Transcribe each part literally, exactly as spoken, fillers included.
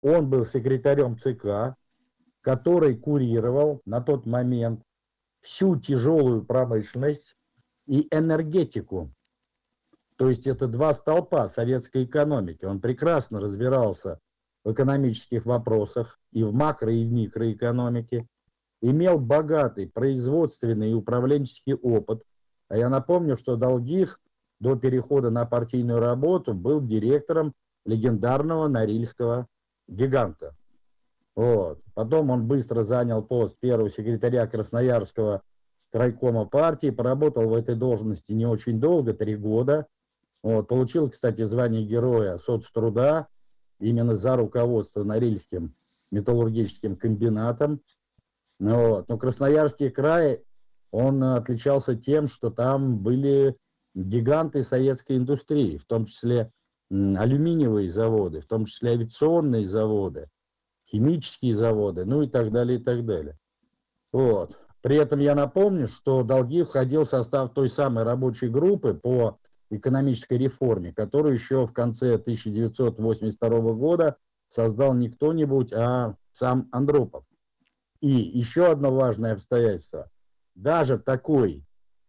Он был секретарем ЦК, который курировал на тот момент всю тяжелую промышленность и энергетику. То есть это два столпа советской экономики. Он прекрасно разбирался в экономических вопросах и в макро, и в микроэкономике. Имел богатый производственный и управленческий опыт. А я напомню, что Долгих до перехода на партийную работу был директором легендарного Норильского гиганта. Вот. Потом он быстро занял пост первого секретаря Красноярского крайкома партии, поработал в этой должности не очень долго, три года. Вот. Получил, кстати, звание Героя соцтруда именно за руководство Норильским металлургическим комбинатом. Вот. Но Красноярский край, он отличался тем, что там были гиганты советской индустрии, в том числе алюминиевые заводы, в том числе авиационные заводы, химические заводы, ну и так далее, и так далее. Вот. При этом я напомню, что Долгих входил в состав той самой рабочей группы по экономической реформе, которую еще в конце тысяча девятьсот восемьдесят второго года создал не кто-нибудь, а сам Андропов. И еще одно важное обстоятельство. Даже такой,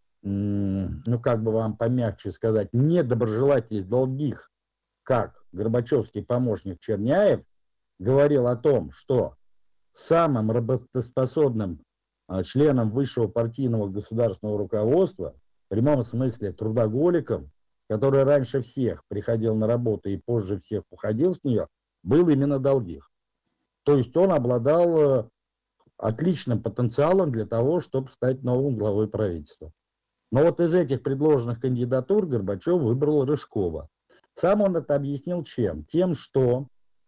ну как бы вам помягче сказать, недоброжелатель Долгих, как горбачевский помощник Черняев, говорил о том, что самым работоспособным членом высшего партийного государственного руководства, в прямом смысле трудоголиком, который раньше всех приходил на работу и позже всех уходил с нее, был именно Долгих. То есть он обладал отличным потенциалом для того, чтобы стать новым главой правительства. Но вот из этих предложенных кандидатур Горбачев выбрал Рыжкова. Сам он это объяснил чем? Тем, что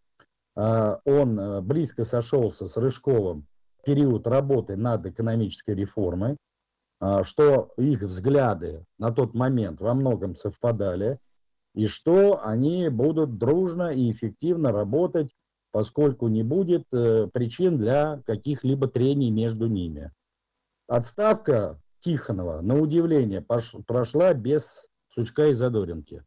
э, он близко сошелся с Рыжковым в период работы над экономической реформой, э, что их взгляды на тот момент во многом совпадали, и что они будут дружно и эффективно работать, поскольку не будет э, причин для каких-либо трений между ними. Отставка Тихонова, на удивление, пош, прошла без сучка и задоринки.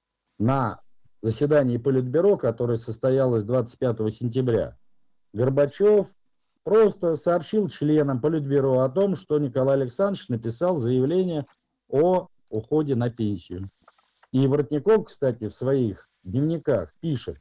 На заседании Политбюро, которое состоялось двадцать пятого сентября, Горбачев просто сообщил членам Политбюро о том, что Николай Александрович написал заявление о уходе на пенсию. И Воротников, кстати, в своих дневниках пишет,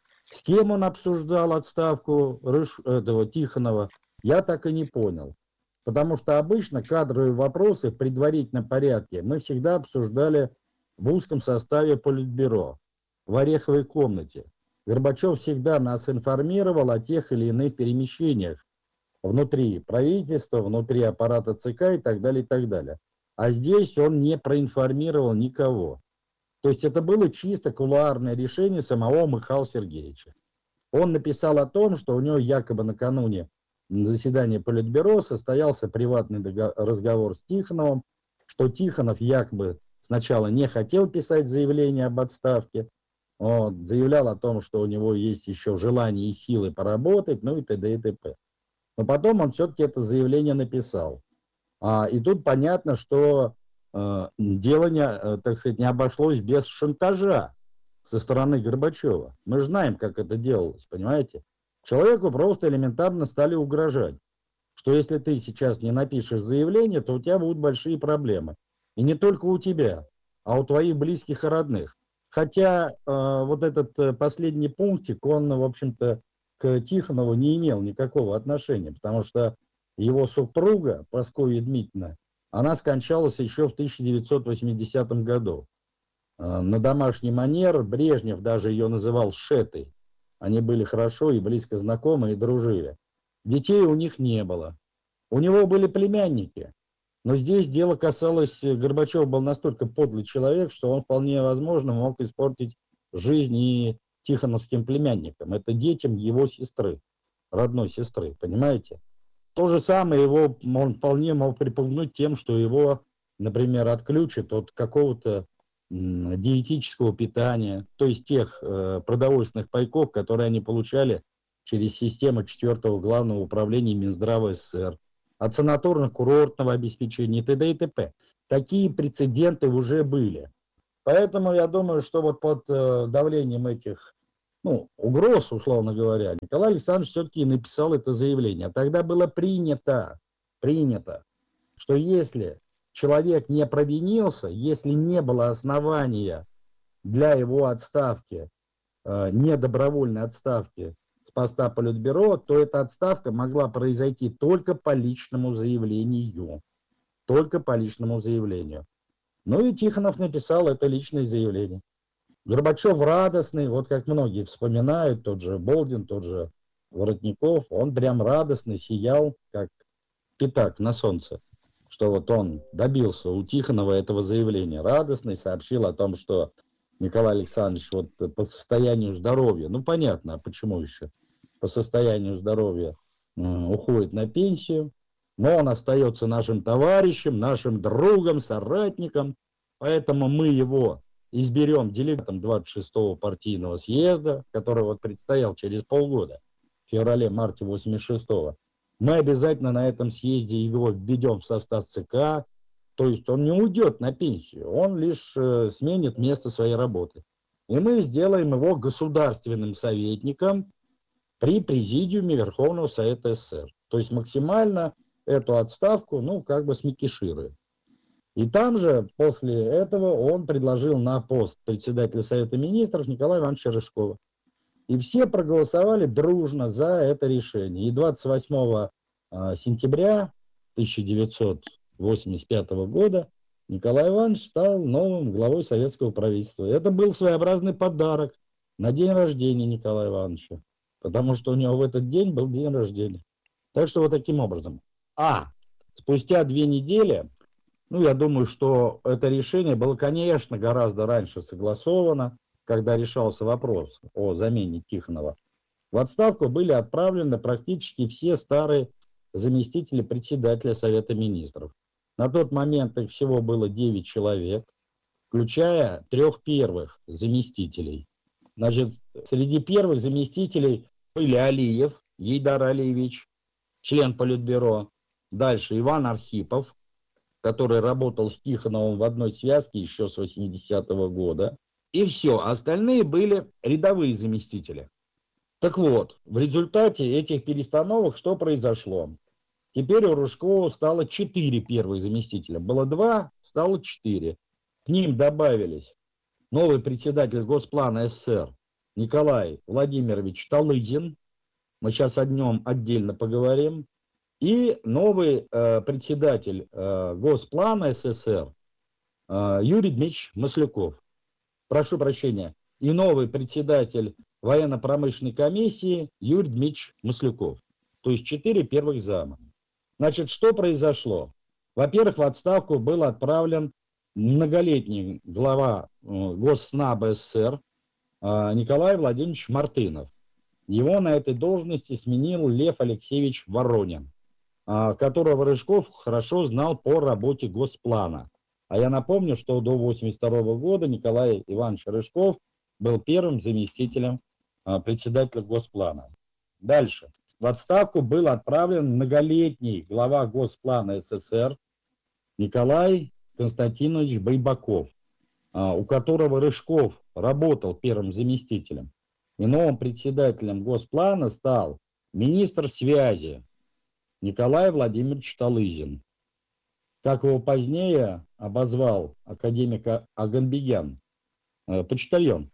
с кем он обсуждал отставку Рыж... этого Тихонова, я так и не понял. Потому что обычно кадровые вопросы в предварительном порядке мы всегда обсуждали в узком составе Политбюро, в ореховой комнате. Горбачев всегда нас информировал о тех или иных перемещениях внутри правительства, внутри аппарата ЦК и так далее, и так далее. А здесь он не проинформировал никого. То есть это было чисто кулуарное решение самого Михаила Сергеевича. Он написал о том, что у него якобы накануне заседания Политбюро состоялся приватный разговор с Тихоновым, что Тихонов якобы сначала не хотел писать заявление об отставке, вот, заявлял о том, что у него есть еще желание и силы поработать, ну и т.д. и т.п. Но потом он все-таки это заявление написал. А, и тут понятно, что э, дело не, э, так сказать, не обошлось без шантажа со стороны Горбачева. Мы же знаем, как это делалось, понимаете? Человеку просто элементарно стали угрожать, что если ты сейчас не напишешь заявление, то у тебя будут большие проблемы. И не только у тебя, а у твоих близких и родных. Хотя э, вот этот э, последний пунктик, он, в общем-то, к Тихонову не имел никакого отношения, потому что его супруга, Прасковья Дмитриевна, она скончалась еще в тысяча девятьсот восьмидесятом году. Э, на домашний манер Брежнев даже ее называл Шетой. Они были хорошо и близко знакомы и дружили. Детей у них не было. У него были племянники. Но здесь дело касалось, Горбачев был настолько подлый человек, что он вполне возможно мог испортить жизнь и тихоновским племянникам. Это детям его сестры, родной сестры, понимаете? То же самое его он вполне мог припугнуть тем, что его, например, отключат от какого-то м, диетического питания, то есть тех э, продовольственных пайков, которые они получали через систему четвертого главного управления Минздрава СССР, от санаторно-курортного обеспечения и т.д. и т.п. Такие прецеденты уже были. Поэтому я думаю, что вот под э, давлением этих ну, угроз, условно говоря, Николай Александрович все-таки написал это заявление. Тогда было принято, принято, что если человек не провинился, если не было основания для его отставки, э, недобровольной отставки с поста Политбюро, то эта отставка могла произойти только по личному заявлению. Только по личному заявлению. Ну и Тихонов написал это личное заявление. Горбачев радостный, вот как многие вспоминают, тот же Болдин, тот же Воротников, он прям радостный, сиял, как пятак на солнце, что вот он добился у Тихонова этого заявления. Радостный, сообщил о том, что Николай Александрович вот по состоянию здоровья, ну понятно, а почему еще, по состоянию здоровья э, уходит на пенсию, но он остается нашим товарищем, нашим другом, соратником, поэтому мы его изберем делегатом двадцать шестого партийного съезда, который вот предстоял через полгода, в феврале-марте восемьдесят шестого. Мы обязательно на этом съезде его введем в состав ЦК, то есть он не уйдет на пенсию, он лишь э, сменит место своей работы. И мы сделаем его государственным советником при Президиуме Верховного Совета СССр. То есть максимально эту отставку, ну, как бы смекишируем. И там же, после этого, он предложил на пост председателя Совета Министров Николая Ивановича Рыжкова. И все проголосовали дружно за это решение. И двадцать восьмого сентября тысяча девятьсот восемьдесят пятого года Николай Иванович стал новым главой советского правительства. Это был своеобразный подарок на день рождения Николая Ивановича, потому что у него в этот день был день рождения. Так что вот таким образом. А спустя две недели, ну, я думаю, что это решение было, конечно, гораздо раньше согласовано, когда решался вопрос о замене Тихонова. В отставку были отправлены практически все старые заместители председателя Совета Министров. На тот момент их всего было девять человек, включая трех первых заместителей. Значит, среди первых заместителей были Алиев, Ейдар Алиевич, член Политбюро. Дальше Иван Архипов, который работал с Тихоновым в одной связке еще с восьмидесятого года. И все, остальные были рядовые заместители. Так вот, в результате этих перестановок что произошло? Теперь у Рыжкова стало четыре первых заместителя. Было два, стало четыре. К ним добавились новый председатель Госплана СССр Николай Владимирович Талызин. Мы сейчас о нем отдельно поговорим. И новый э, председатель э, Госплана СССр э, Юрий Дмитриевич Масляков. Прошу прощения. И новый председатель военно-промышленной комиссии Юрий Дмитриевич Масляков. То есть четыре первых зама. Значит, что произошло? Во-первых, в отставку был отправлен многолетний глава э, Госснаба СССр э, Николай Владимирович Мартынов. Его на этой должности сменил Лев Алексеевич Воронин, которого Рыжков хорошо знал по работе Госплана. А я напомню, что до восемьдесят второго года Николай Иванович Рыжков был первым заместителем председателя Госплана. Дальше. В отставку был отправлен многолетний глава Госплана СССр Николай Константинович Байбаков, у которого Рыжков работал первым заместителем. И новым председателем Госплана стал министр связи Николай Владимирович Талызин. Как его позднее обозвал академик Аганбегян, э, почтальон.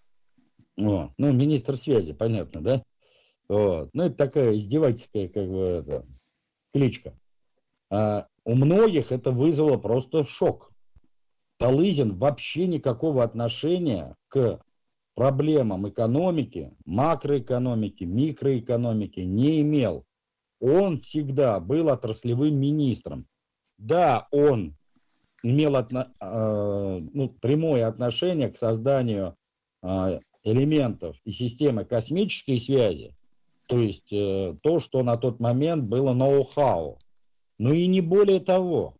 О, ну, министр связи, понятно, да? Вот. Ну, это такая издевательская, как бы, это, кличка. А у многих это вызвало просто шок. Талызин вообще никакого отношения к проблемам экономики, макроэкономики, микроэкономики не имел. Он всегда был отраслевым министром. Да, он имел отно, э, ну, прямое отношение к созданию э, элементов и системы космической связи, то есть э, то, что на тот момент было ноу-хау. Но и не более того.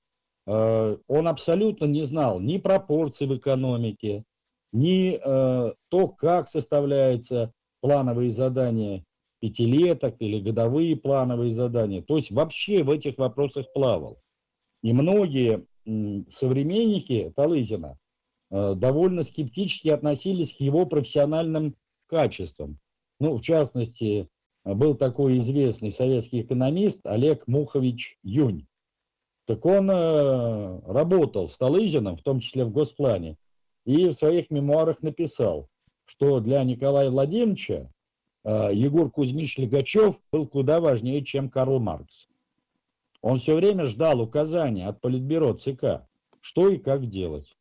Э, он абсолютно не знал ни пропорций в экономике, ни э, то, как составляются плановые задания пятилеток или годовые плановые задания. То есть вообще в этих вопросах плавал. И многие м, современники Талызина э, довольно скептически относились к его профессиональным качествам. Ну, в частности, был такой известный советский экономист Олег Мухович Юнь. Так он э, работал с Талызиным, в том числе в Госплане, и в своих мемуарах написал, что для Николая Владимировича э, Егор Кузьмич Лигачев был куда важнее, чем Карл Маркс. Он все время ждал указания от Политбюро ЦК, что и как делать.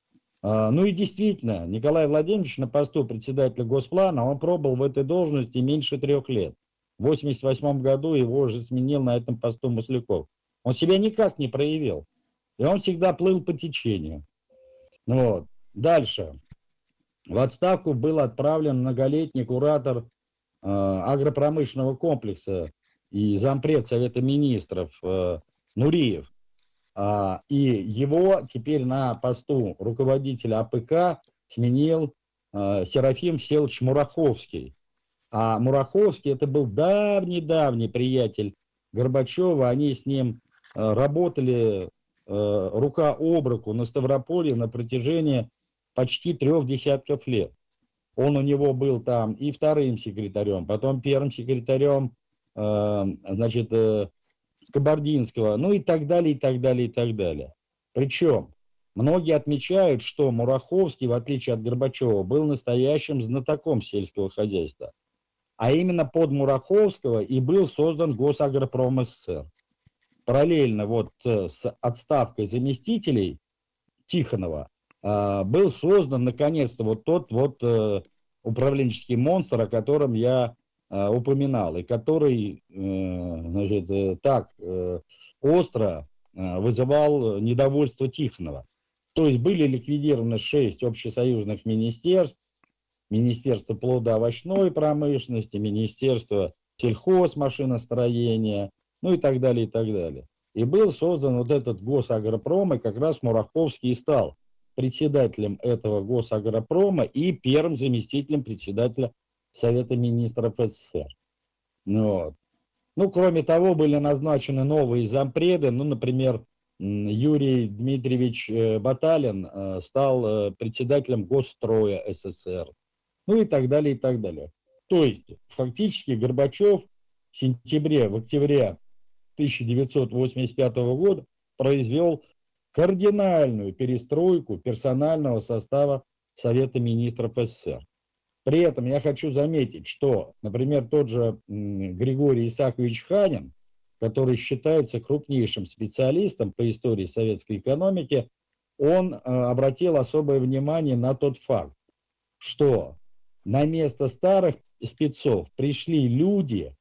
А, ну и действительно, Николай Владимирович на посту председателя Госплана, он пробыл в этой должности меньше трех лет. В восемьдесят восьмом году его уже сменил на этом посту Масляков. Он себя никак не проявил. И он всегда плыл по течению. Вот. Дальше. В отставку был отправлен многолетний куратор э, агропромышленного комплекса и зампред Совета министров э, Нуриев. А, и его теперь на посту руководителя АПК сменил э, Серафим Всеволодович Мураховский. А Мураховский это был давний-давний приятель Горбачева. Они с ним э, работали э, рука об руку на Ставрополье на протяжении почти трех десятков лет. Он у него был там и вторым секретарем, потом первым секретарем, э, значит, э, Кабардинского, ну и так далее, и так далее, и так далее. Причем многие отмечают, что Мураховский, в отличие от Горбачева, был настоящим знатоком сельского хозяйства. А именно под Мураховского и был создан Госагропром СССР. Параллельно вот с отставкой заместителей Тихонова был создан наконец-то вот тот вот управленческий монстр, о котором я упоминал, и который, значит, так остро вызывал недовольство Тихонова. То есть были ликвидированы шесть общесоюзных министерств: Министерство плодоовощной промышленности, Министерство сельхозмашиностроения, ну и так далее, и так далее. И был создан вот этот Госагропром, и как раз Мураховский стал председателем этого Госагропрома и первым заместителем председателя Совета министров СССР. Вот. Ну, кроме того, были назначены новые зампреды. Ну, например, Юрий Дмитриевич Баталин стал председателем Госстроя СССР. Ну и так далее, и так далее. То есть, фактически, Горбачев в сентябре, в октябре тысяча девятьсот восемьдесят пятого года произвел кардинальную перестройку персонального состава Совета министров СССР. При этом я хочу заметить, что, например, тот же Григорий Исаакович Ханин, который считается крупнейшим специалистом по истории советской экономики, он обратил особое внимание на тот факт, что на место старых спецов пришли люди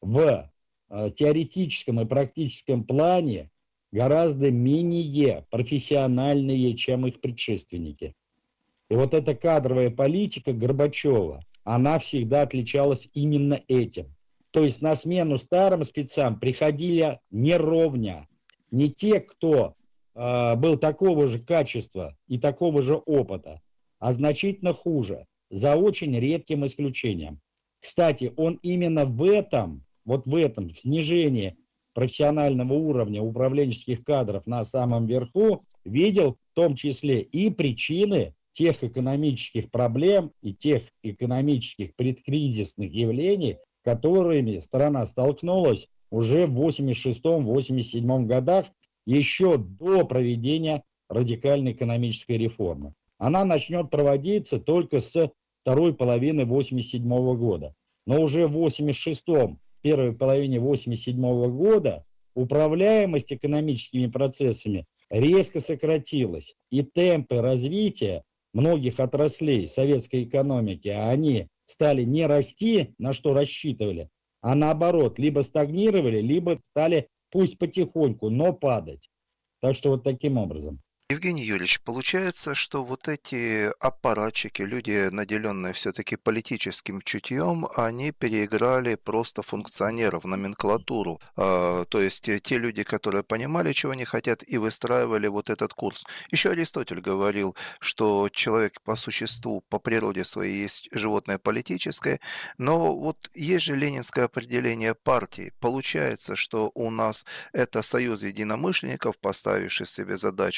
в теоретическом и практическом плане гораздо менее профессиональные, чем их предшественники. И вот эта кадровая политика Горбачева, она всегда отличалась именно этим. То есть на смену старым спецам приходили не ровня, не те, кто э, был такого же качества и такого же опыта, а значительно хуже, за очень редким исключением. Кстати, он именно в этом, вот в этом снижении профессионального уровня управленческих кадров на самом верху видел в том числе и причины тех экономических проблем и тех экономических предкризисных явлений, с которыми страна столкнулась уже в восемьдесят шестом — восемьдесят седьмом годах, еще до проведения радикальной экономической реформы. Она начнет проводиться только с второй половины восемьдесят седьмого года. Но уже в восемьдесят шестом, первой половине восемьдесят седьмого года управляемость экономическими процессами резко сократилась, и темпы развития многих отраслей советской экономики, они стали не расти, на что рассчитывали, а наоборот, либо стагнировали, либо стали, пусть потихоньку, но падать. Так что вот таким образом. Евгений Юрьевич, получается, что вот эти аппаратчики, люди, наделенные все-таки политическим чутьем, они переиграли просто функционеров, номенклатуру. А, то есть те люди, которые понимали, чего они хотят, и выстраивали вот этот курс. Еще Аристотель говорил, что человек по существу, по природе своей есть животное политическое, но вот есть же ленинское определение партии. Получается, что у нас это союз единомышленников, поставивший себе задачу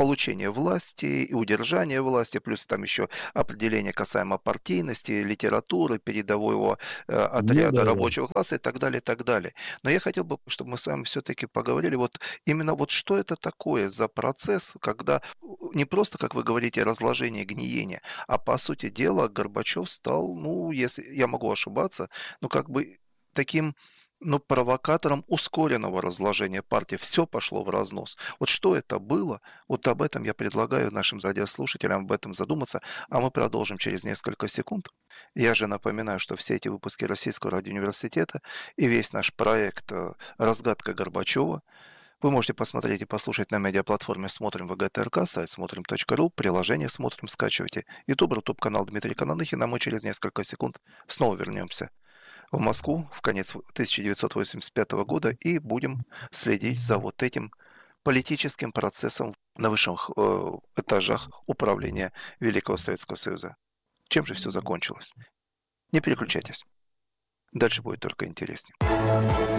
получение власти и удержание власти, плюс там еще определение касаемо партийности, литературы, передового э, отряда Ну да, да. рабочего класса и так далее, и так далее. Но я хотел бы, чтобы мы с вами все-таки поговорили вот именно вот что это такое за процесс, когда не просто, как вы говорите, разложение, гниение, а по сути дела Горбачев стал, ну, если я могу ошибаться, ну, как бы таким, ну, провокатором ускоренного разложения партии. Все пошло в разнос. Вот что это было? Вот об этом я предлагаю нашим радиослушателям об этом задуматься, а мы продолжим через несколько секунд. Я же напоминаю, что все эти выпуски Российского радиоуниверситета и весь наш проект э, «Разгадка Горбачева» вы можете посмотреть и послушать на медиаплатформе «Смотрим ВГТРК», сайт смотрим точка ру, приложение «Смотрим» скачивайте, YouTube, YouTube-канал Дмитрий Кананыхин, а мы через несколько секунд снова вернемся в Москву в конец тысяча девятьсот восемьдесят пятого года и будем следить за вот этим политическим процессом на высших э, этажах управления Великого Советского Союза. Чем же все закончилось? Не переключайтесь. Дальше будет только интереснее.